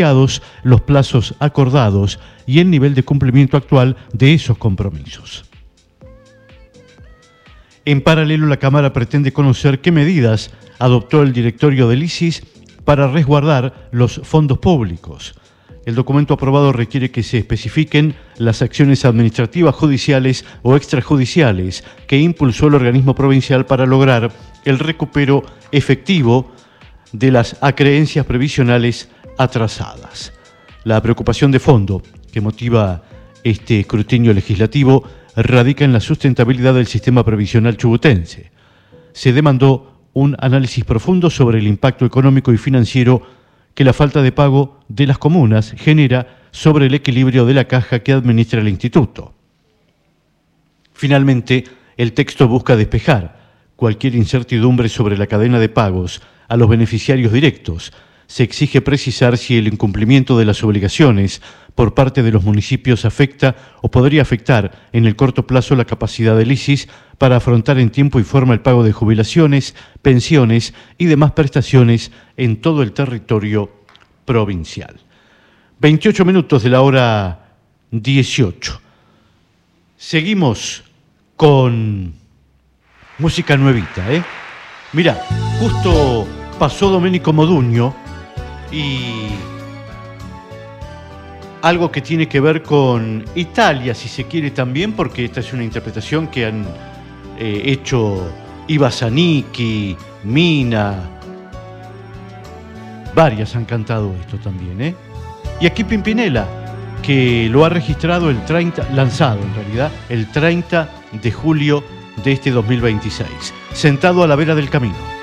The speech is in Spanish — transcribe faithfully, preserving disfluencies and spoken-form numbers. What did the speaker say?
los plazos acordados y el nivel de cumplimiento actual de esos compromisos. En paralelo, la Cámara pretende conocer qué medidas adoptó el directorio del I C I S para resguardar los fondos públicos. El documento aprobado requiere que se especifiquen las acciones administrativas, judiciales o extrajudiciales que impulsó el organismo provincial para lograr el recupero efectivo de las acreencias previsionales atrasadas. La preocupación de fondo que motiva este escrutinio legislativo radica en la sustentabilidad del sistema previsional chubutense. Se demandó un análisis profundo sobre el impacto económico y financiero que la falta de pago de las comunas genera sobre el equilibrio de la caja que administra el instituto. Finalmente, el texto busca despejar cualquier incertidumbre sobre la cadena de pagos a los beneficiarios directos. Se exige precisar si el incumplimiento de las obligaciones por parte de los municipios afecta o podría afectar en el corto plazo la capacidad del I C I S para afrontar en tiempo y forma el pago de jubilaciones, pensiones y demás prestaciones en todo el territorio provincial. veintiocho minutos de la hora dieciocho. Seguimos con música nuevita, ¿eh? Mira, justo pasó Domenico Modugno y algo que tiene que ver con Italia, si se quiere también, porque esta es una interpretación que han eh, hecho Iva Zanicchi, Mina, varias han cantado esto también, ¿eh? Y aquí Pimpinela, que lo ha registrado el treinta, lanzado en realidad, el treinta de julio de este dos mil veintiséis, Sentado a la vera del camino.